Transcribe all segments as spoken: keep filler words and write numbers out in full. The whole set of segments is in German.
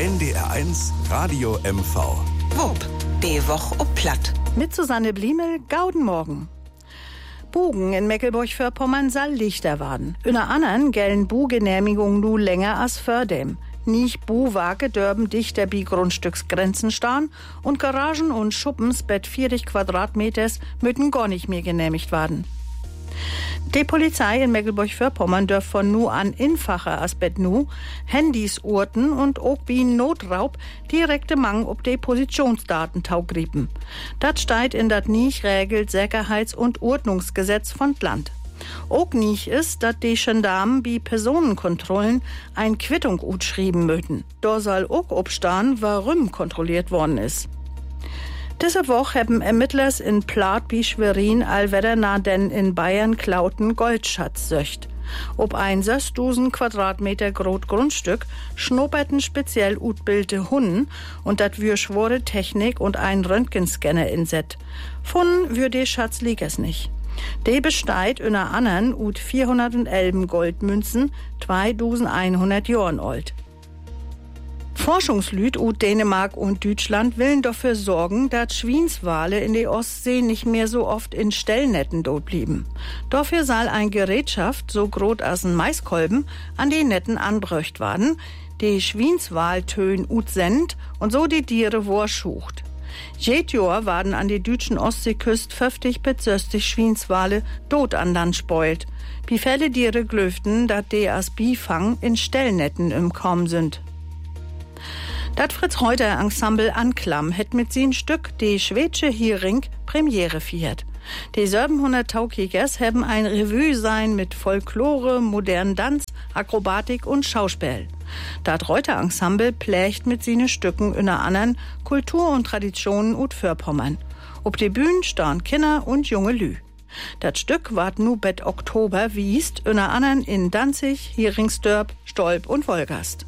N D R eins Radio M V. Wupp, die Woch ob Platt. Mit Susanne Bliemel, gauden Morgen. Bugen in Mecklenburg-Vorpommern soll lichter werden. Unter anderem gelten Bu-Genehmigungen nu länger als fördem. Nicht Bu-Wage dürben dichter bi Grundstücksgrenzen stehen und Garagen und Schuppens bet vierzig Quadratmeters müssen gar nicht mehr genehmigt werden. Die Polizei in Mecklenburg-Vorpommern dürft von nu an einfacher als bet nu Handys orten und auch wie Notraub direkte Mang ob die Positionsdaten taugrieben. Das steht in dat nicht regelt Sicherheits- und Ordnungsgesetz von Land. Auch nicht ist, dass die Gendarmen wie Personenkontrollen ein Quittung utschrieben möchten. Da soll auch obstehen, warum kontrolliert worden ist. Diese Woche haben Ermittlers in Plath wie Schwerin allweder na denn in Bayern klauten Goldschatz söcht. Ob ein sechstausend Quadratmeter groß Grundstück schnupperten speziell utbildete Hunden und dat wür schwore Technik und ein Röntgenscanner inset. Von wür de Schatz lieg es nicht. De besteht unter anderen ut vierhundertelf Goldmünzen, zweitausendeinhundert Jahren alt. Forschungslüd ut Dänemark und Deutschland willen dafür sorgen, dass Schweinswale in der Ostsee nicht mehr so oft in Stellnetten dort blieben. Dafür soll ein Gerätschaft, so groß als ein Maiskolben, an die Netten anbröcht werden, die Schweinswaltönen ut sendt und so die Tiere vorschucht. Jet Jahr werden an die deutschen Ostseeküste fünfzig bis sechzig Schweinswale tot an Land spoilt. Wie viele Tiere glöften, dat die als Bifang in Stellnetten im Kommen sind. Dat Fritz-Reuter-Ensemble Anklam het mit sin Stück die schwedische Hering Premiere feiert. Die siebenhundert Taukigers haben ein Revue sein mit Folklore, modernen Tanz, Akrobatik und Schauspiel. Dat Reuter-Ensemble plächt mit sine Stücken unter anderen Kultur und Traditionen ut Vorpommern. Ob die Bühnen stehen Kinder und junge Lü. Dat Stück ward nu bet Oktober wiest unter anderen in Danzig, Heringsdörp, Stolp und Wolgast.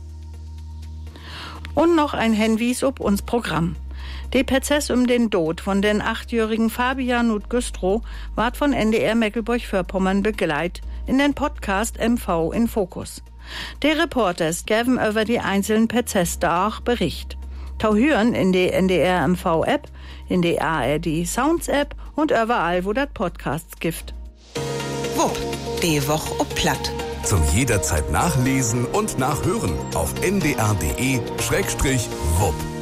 Und noch ein Hinweis ob uns Programm. Die Prozess um den Tod von den achtjährigen Fabian und Güstrow ward von N D R Mecklenburg-Vorpommern begleitet in den Podcast M V in Fokus. Die Reporters geben über die einzelnen Prozesstage Bericht. Tauhören in die N D R M V App, in die A R D Sounds App und überall, wo das Podcasts gibt. Wupp, die Woch ob Platt. Zum jederzeit nachlesen und nachhören auf n d r punkt d e slash wupp.